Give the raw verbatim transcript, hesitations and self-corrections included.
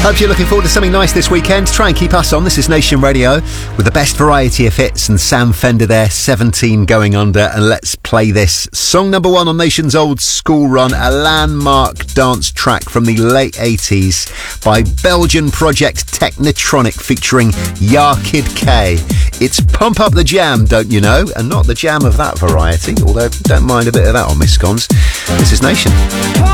Hope you're looking forward to something nice this weekend. Try and keep us on. This is Nation Radio with the best variety of hits, and Sam Fender there, seventeen going under. And let's play this. Song number one on Nation's old school run, a landmark dance track from the late eighties by Belgian project Technotronic featuring Ya Kid K. It's Pump Up the Jam, don't you know? And not the jam of that variety, although don't mind a bit of that on Miscons. This is Nation.